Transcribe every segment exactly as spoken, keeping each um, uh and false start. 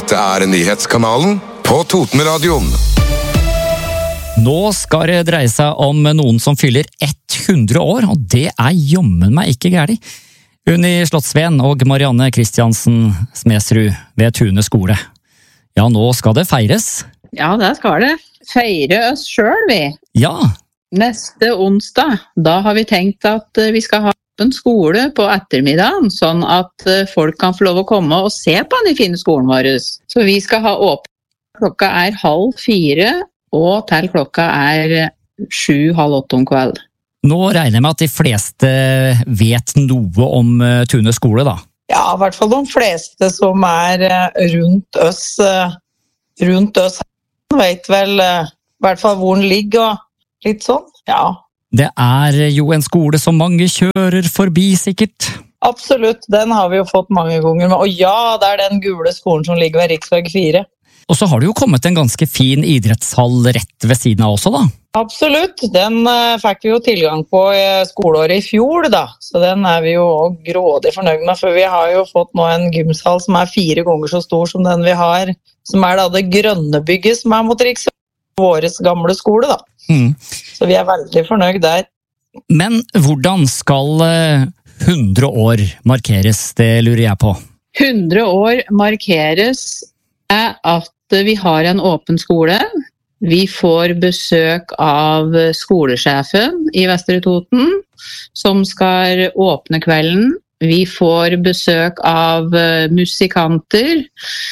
Dette er nyhetskanalen på Totenradioen. Nå skal det dreie seg om noen som fyller hundre år, og det er jommen meg ikke gærlig. Unni Slottsveen og Marianne Kristiansen Smedsrud ved Tune skole. Ja, nå skal det feires. Ja, det skal det. Feire oss selv, vi. Ja. Neste onsdag, da har vi tenkt at vi skal ha åpen skole på ettermiddagen, sånn at folk kan få lov å komme og se på den fine skolen vår. Så vi skal ha åpen. Klokka er halv fire, og til klokka er sju, halv åtte om kveld. Nå regner jeg med at de fleste vet noe om Tune skole, da? Ja, i hvert fall de fleste som er rundt oss, rundt oss vet vel i hvert fall hvor den ligger, og litt sånn, ja. Det er jo en skole som mange kjører forbi, sikkert. Absolutt, den har vi jo fått mange ganger med. Og ja, det er den gule skolen som ligger ved riksvei fire. Og så har det jo kommet en ganske fin idrettshall rett ved siden av også, da. Absolutt, den uh, fikk vi jo tilgang på i skoleåret i fjor, da. Så den er vi jo også grådig fornøyd med, for vi har jo fått nå en gymshall som er fire ganger så stor som den vi har, som er da det grønne bygget som er mot riksvei. Våres gamle skole, da. Mm. Så vi er veldig fornøyd der. Men hvordan skal hundre år markeres, det lurer jeg på? hundre år markeres er at vi har en åpen skole. Vi får besøk av skolesjefen i Vestre Toten, som skal åpne kvelden. Vi får besøk av musikanter,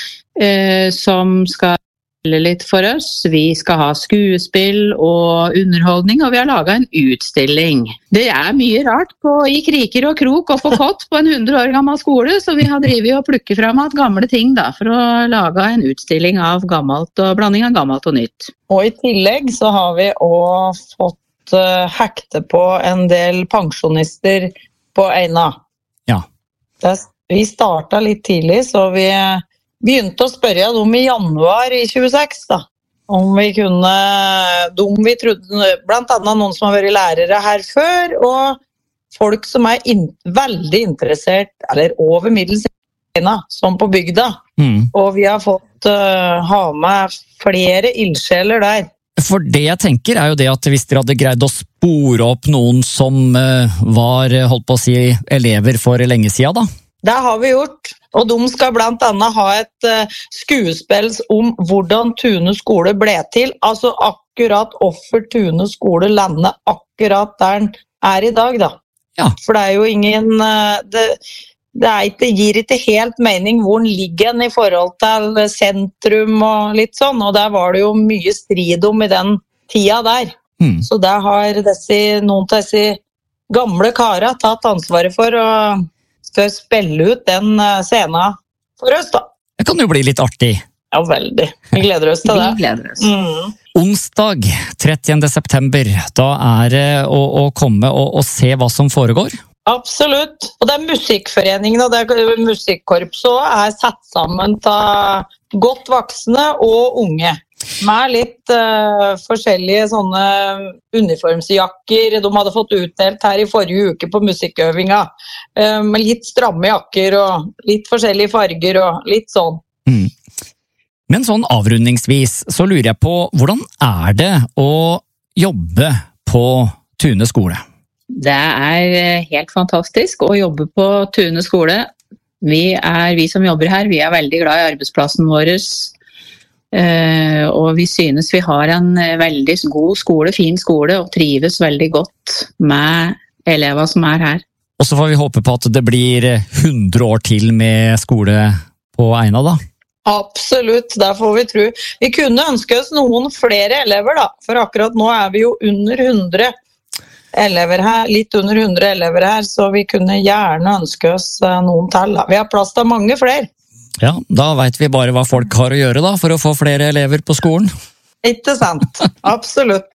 eh, som skal litt for oss. Vi skal ha skuespill og underholdning, og vi har laget en utstilling. Det er mye rart på, i kriker og krok og på kott på en hundre år gammel skole, så vi har drivet og plukket frem at gamle ting da, for å lage en utstilling av gammelt og blanding av gammelt og nytt. Og i tillegg så har vi også fått uh, hekte på en del pensjonister på Eina. Ja. Det, vi startet litt tidlig, så vi begynte å spørre dem i januar i tjueseks, da. Om vi kunne, de vi trodde, blant annet noen som har vært lærere her før, og folk som er in, veldig interessert, eller over middels, som på bygda. Mm. Og vi har fått uh, ha med flere ildsjeler der. For det jeg tenker er jo det at hvis dere hadde greid å spore opp noen som uh, var, holdt på å si, elever for lenge siden, da? Det har vi gjort, og de skal blant annet ha et uh, skuespill om hvordan Tune skole ble til, altså akkurat hvorfor Tune skole lander akkurat der den er i dag, da. Ja. For det er jo ingen, uh, det, det er ikke, gir ikke helt mening hvor den ligger den i forhold til sentrum og litt sånn, og der var det jo mye strid om i den tida der. Mm. Så der har disse, noen av disse gamle karer tatt ansvaret for å skal spille ut den scenen for oss, da. Det kan jo bli litt artig. Ja, veldig. Vi gleder oss til det. Vi gleder oss. Mm. Onsdag trettiende september, da er det å, å komme og, og se hva som foregår? Absolutt. Og det er musikkforeningen og det er musikkorpset også er satt sammen av godt voksne og unge. Med litt uh, forskjellige sånne uniformsjakker de hadde fått utdelt her i forrige uke på musikkøvinga. Uh, med litt stramme jakker og litt forskjellige farger og litt sånn. Mm. Men sånn avrundingsvis så lurer jeg på, hvordan er det å jobbe på Tune skole? Det er helt fantastisk å jobbe på Tune skole. Vi, er, vi som jobber her, vi er veldig glad i arbeidsplassen vår. Uh, og vi synes vi har en veldig god skole, fin skole, og trives veldig godt med elever som er her. Og så får vi håpe på at det blir hundre år til med skole på Eina, da? Absolutt, det får vi tro. Vi kunne ønske oss noen flere elever, da, for akkurat nå er vi jo under hundre elever her, litt under hundre elever her, så vi kunne gjerne ønske oss noen til. Da. Vi har plass til mange flere. Ja, da vet vi bare hva folk har å gjøre da, for å få flere elever på skolen. Ikke sant, absolutt.